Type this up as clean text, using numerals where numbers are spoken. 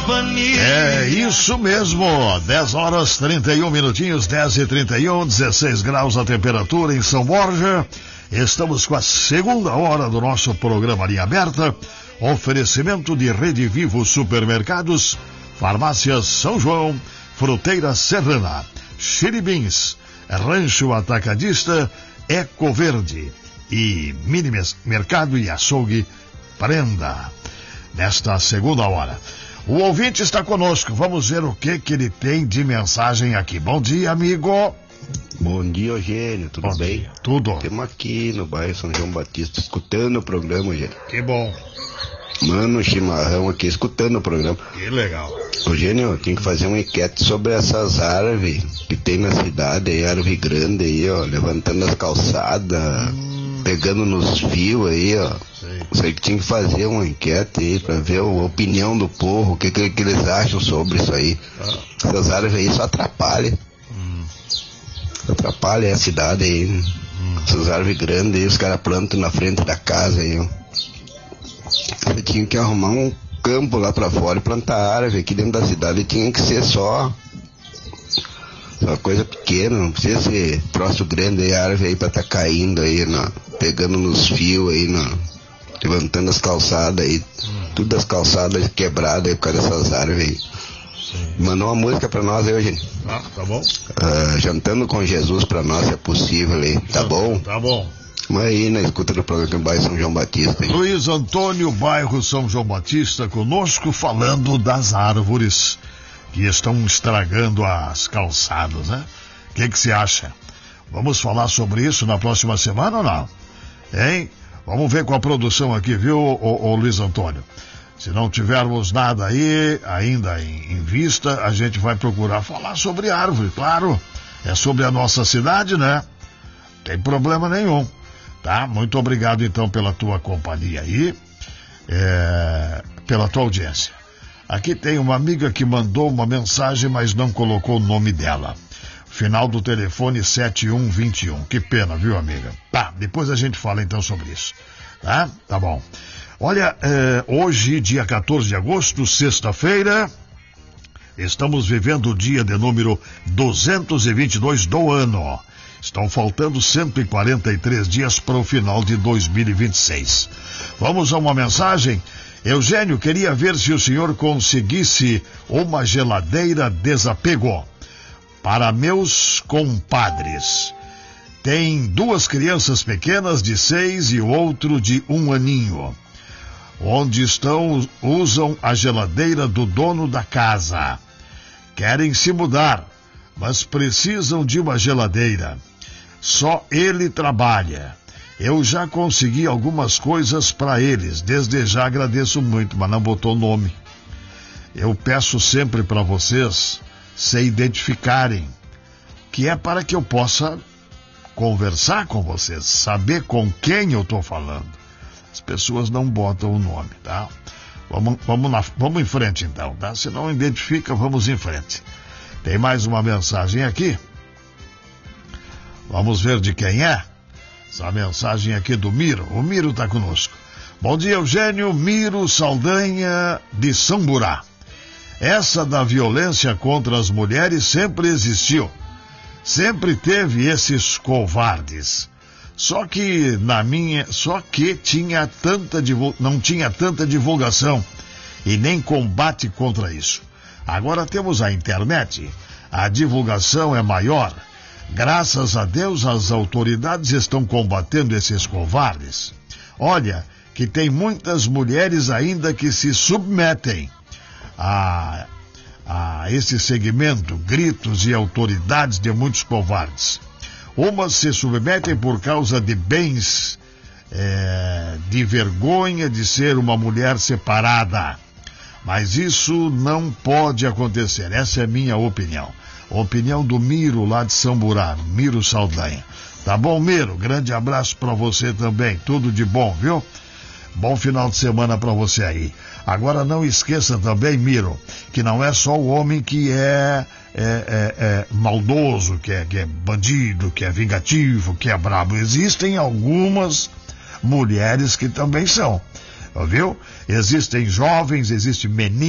É isso mesmo, 10 horas 31 minutinhos, 10h31, 16 graus a temperatura em São Borja. Estamos com a segunda hora do nosso programa Linha Aberta. Oferecimento de Rede Vivo Supermercados, Farmácias São João, Fruteira Serrana, Xiribins, Rancho Atacadista, Eco Verde e Mini Mercado e Açougue Prenda. Nesta segunda hora, o ouvinte está conosco. Vamos ver o que ele tem de mensagem aqui. Bom dia, amigo. Bom dia, Eugênio. Tudo bem? Dia. Tudo. Estamos aqui no bairro São João Batista, escutando o programa, Eugênio. Que bom. Mano, chimarrão aqui, escutando o programa. Que legal. Eugênio, eu tenho que fazer uma enquete sobre essas árvores que tem na cidade, aí, árvore grande aí, ó, levantando as calçadas, pegando nos fios aí, ó. Isso aí que tinha que fazer uma enquete aí pra ver a opinião do povo, o que eles acham sobre isso aí. Essas árvores aí só atrapalham. Atrapalha a cidade aí. Essas árvores grandes aí, os caras plantam na frente da casa aí, ó. Eu tinha que arrumar um campo lá pra fora e plantar árvore. Aqui dentro da cidade tinha que ser só coisa pequena, não precisa ser troço grande aí, árvore aí pra tá caindo aí, pegando nos fios aí, levantando as calçadas aí, tudo as calçadas quebradas aí por causa dessas árvores aí. Mandou uma música pra nós aí, Eugênio. Tá bom. Jantando com Jesus pra nós, se é possível aí. Tá bom? Tá bom. Mas aí na escuta do programa bairro São João Batista. Hein? Luiz Antônio, bairro São João Batista, conosco falando das árvores que estão estragando as calçadas, né? O que você acha? Vamos falar sobre isso na próxima semana ou não? Hein? Vamos ver com a produção aqui, viu, ô Luiz Antônio? Se não tivermos nada aí ainda em vista, a gente vai procurar falar sobre árvore, claro. É sobre a nossa cidade, né? Não tem problema nenhum. Tá? Muito obrigado, então, pela tua companhia aí, pela tua audiência. Aqui tem uma amiga que mandou uma mensagem, mas não colocou o nome dela. Final do telefone 7121. Que pena, viu, amiga? Tá, depois a gente fala, então, sobre isso. Tá? Tá bom. Olha, hoje, dia 14 de agosto, sexta-feira, estamos vivendo o dia de número 222 do ano. Estão faltando 143 dias para o final de 2026. Vamos a uma mensagem? Eugênio, queria ver se o senhor conseguisse uma geladeira desapego para meus compadres. Tem 2 crianças pequenas de 6 e o outro de 1 aninho. Onde estão, usam a geladeira do dono da casa. Querem se mudar, mas precisam de uma geladeira. Só ele trabalha. Eu já consegui algumas coisas para eles. Desde já agradeço muito, mas não botou nome. Eu peço sempre para vocês se identificarem, que é para que eu possa conversar com vocês, saber com quem eu estou falando. As pessoas não botam o nome, tá? Vamos em frente então, tá? Se não identifica, vamos em frente. Tem mais uma mensagem aqui. Vamos ver de quem é. Essa mensagem aqui do Miro. O Miro está conosco. Bom dia, Eugênio. Miro Saldanha de Samburá. Essa da violência contra as mulheres sempre existiu. Sempre teve esses covardes. Só que não tinha tanta divulgação e nem combate contra isso. Agora temos a internet. A divulgação é maior. Graças a Deus, as autoridades estão combatendo esses covardes. Olha, que tem muitas mulheres ainda que se submetem a esse segmento, gritos e autoridades de muitos covardes. Umas se submetem por causa de bens, de vergonha de ser uma mulher separada. Mas isso não pode acontecer. Essa é a minha opinião. A opinião do Miro lá de Samburá, Miro Saldanha. Tá bom, Miro? Grande abraço para você também. Tudo de bom, viu? Bom final de semana para você aí. Agora não esqueça também, Miro, que não é só o homem que é maldoso, que é bandido, que é vingativo, que é brabo. Existem algumas mulheres que também são, viu? Existem jovens, existem meninos.